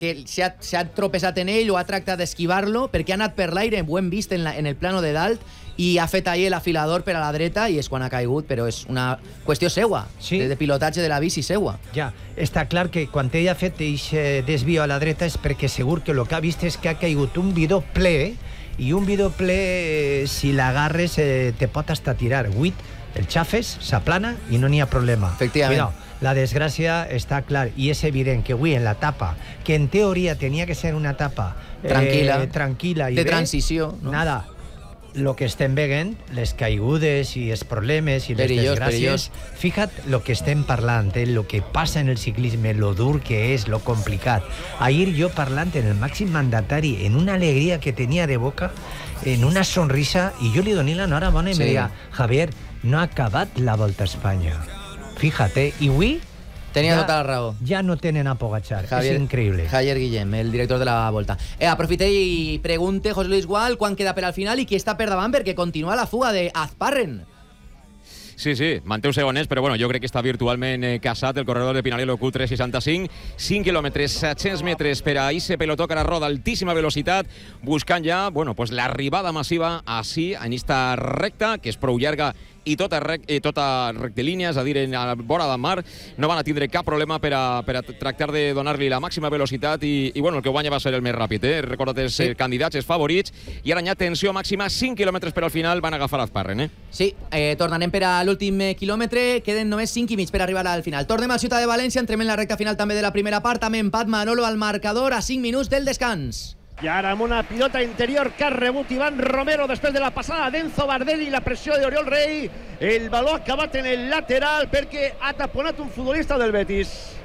que s'ha tropeçat en ell o ha tractat d'esquivar-lo perquè ha anat per l'aire, ho hem vist en el plano de dalt, i ha fet ahir l'afilador per a la dreta i és quan ha caigut, però és una qüestió seua, sí, de pilotatge de la bici seua. Ja, està clar que quan ell ha fet aquest desvio a la dreta és perquè segur que el que ha vist és que ha caigut un bidó ple, i un bidó ple, si l'agarres, te pot hasta tirar. Avui el xafes, s'aplana i no n'hi ha problema. Efectivament. Però la desgràcia està clar, i és evident que avui en la etapa, que en teoria tenia que ser una etapa tranquil·la i de bé, transició, no? Nada, lo que estem veient, les caigudes i els problemes i les desgràcies, fija't lo que estem parlant, lo que passa en el ciclisme, lo dur que és, lo complicat. Ahir jo parlant en el màxim mandatari, en una alegria que tenia de boca, en una sonrisa, i jo li doné l'enhorabona i me deia, Javier, no ha acabat la Volta a Espanya. Fíjate, i avui tenia tota la raó. Ja no tenen a Pogačar, Javier, és increïble. Javier Guillem, el director de la Volta. Aprofite i pregunte, José Luis Gual, quan queda per al final i qui està per davant, perquè continua la fuga d'Azparren. Sí, manté uns segonets, però bueno, jo crec que està virtualment casat el corredor de Pinarello Q365. 5 quilòmetres, 700 metres per a ese pelotó que ara roda a altíssima velocitat, buscant ja, bueno, pues l'arribada massiva així, en esta recta, que és prou llarga i tota rectilínia, és a dir, a la vora del mar, no van a tindre cap problema per a tractar de donar-li la màxima velocitat i bueno, el que guanya va ser el més ràpid, Recorda't els candidats, els favorits, i ara hi ha tensió màxima, 5 quilòmetres per al final van agafar Azparren, Sí, tornarem per a l'últim quilòmetre, queden només 5 i mig per arribar al final. Tornem a Ciutat de València, entrem en la recta final també de la primera part, amb empat Manolo al marcador a 5 minuts del descans. I ara amb una pilota interior que ha rebut Iván Romero després de la passada d'Enzo Bardelli i la pressió d'Oriol Rei. El baló ha acabat en el lateral perquè ha taponat un futbolista del Betis.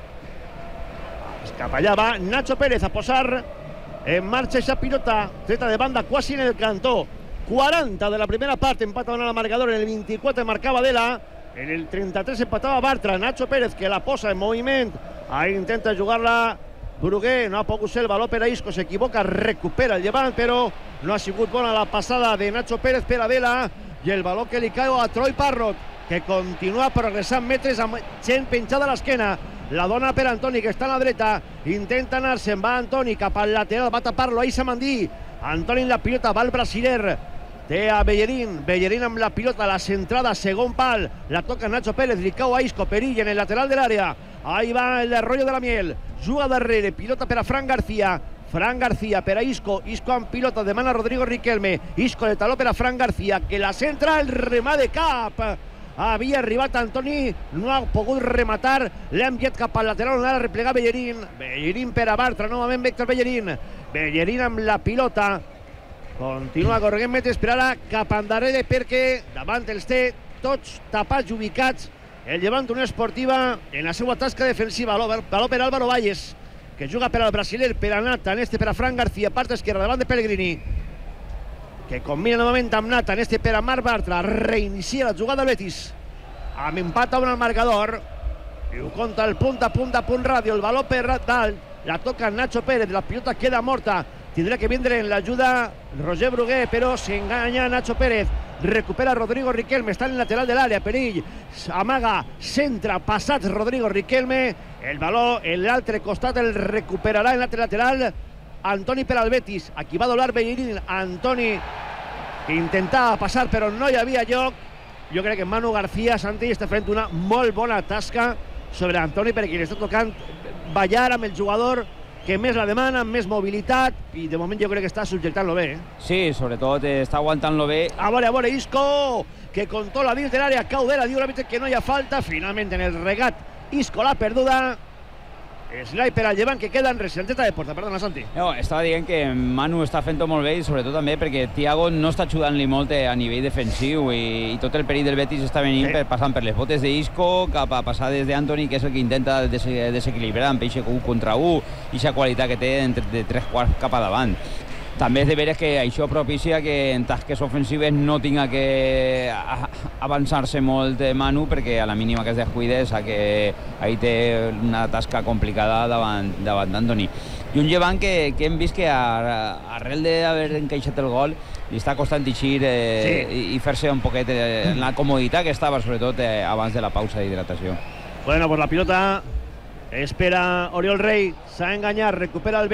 Cap allà va Nacho Pérez a posar en marxa aquesta pilota treta de banda quasi en el cantó. 40 de la primera part, empataven al marcador. En el 24 marcava Dela, en el 33 empatava Bartra. Nacho Pérez que la posa en moviment, ahí intenta jugar-la Bruguer, no ha pogut ser el baló per a Isco, s'equivoca, recupera el llevant, però no ha sigut bona la passada de Nacho Pérez per a Dela, i el baló que li cau a Troy Parrott, que continua progressant metres amb gent penjada a l'esquena. La dona per Antoni, que està a la dreta, intenta anar-se'n, va Antoni cap al lateral, va tapar-lo a Isamandí. Antoni en la pilota, va el brasiler, té a Bellerín amb la pilota, la centrada, segon pal, la toca Nacho Pérez, li cau a Isco, perill en el lateral de l'àrea. Ahí va el Arroyo de la Miel, juga darrere, pilota per a Fran García per a Isco amb pilota, demana Rodrigo Riquelme, Isco de taló per a Fran García, que la centra, el remat de cap, havia arribat Antoni, no ha pogut rematar, l'ha enviat cap al lateral on ha de replegar Bellerín per a Bartra, novament Víctor Bellerín amb la pilota, continua corregent metres per ara cap endarrere perquè davant els té tots tapats i ubicats. El llevant Unió Esportiva en la seva tasca defensiva, baló per Álvaro Valles, que juga per al brasiler, per a Nathan, per a Fran García, part esquerra, davant de Pellegrini, que combina novament amb Nathan, per a Marc Bartra, reinicia la jugada del Betis, amb empat a un al marcador, i ho compta el punt a punt ràdio, el baló per dalt, la toca Nacho Pérez, la pilota queda morta, tindrà que vindre en l'ajuda Roger Bruguer, però s'enganya Nacho Pérez, recupera Rodrigo Riquelme, està en el lateral de l'àrea, perill, amaga, centra, passat Rodrigo Riquelme, el baló en l'altre costat el recuperarà en l'altre lateral Antoni per al Betis, aquí va doblar Bellerín, Antoni intentava passar però no hi havia lloc. Jo crec que Manu García, Santi, està fent una molt bona tasca sobre Antoni perquè li està tocant ballar amb el jugador que més la demana, amb més mobilitat, i de moment jo crec que està subjectant-lo bé. Sí, sobretot està aguantant-lo bé. A veure, Isco, que controla dins de l'àrea, cau de la, diu l'àrbitre que no hi ha falta, finalment en el regat, Isco l'ha perduda, Slay per al llevant, que queda en recerteta de porta. Perdona, Santi. No, estava dient que Manu està fent-ho molt bé i sobretot també perquè Thiago no està ajudant-li molt a nivell defensiu i tot el perill del Betis està venint passant per les botes d'Isco cap a passades d'Antoni, que és el que intenta desequilibrar amb eixe 1 contra 1 i aquesta qualitat que té de 3 quarts cap a davant. També és de veres que això propicia que en tasques ofensives no tinga que avançar-se molt Manu, perquè a la mínima que es descuide sap que ahí té una tasca complicada davant d'Antoni. I un llevant que hem vist que arrel d'haver encaixat el gol li està costant eixir i fer-se un poquet en la comoditat que estava, sobretot abans de la pausa d'hidratació. Bueno, pues la pilota espera Oriol Rei, s'ha enganyat, recupera el